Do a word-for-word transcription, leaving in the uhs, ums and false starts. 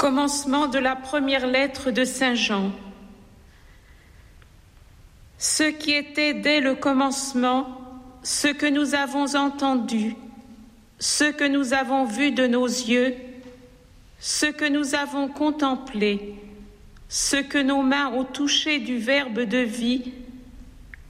Commencement de la première lettre de Saint Jean. Ce qui était dès le commencement, ce que nous avons entendu, ce que nous avons vu de nos yeux, ce que nous avons contemplé, ce que nos mains ont touché du Verbe de vie,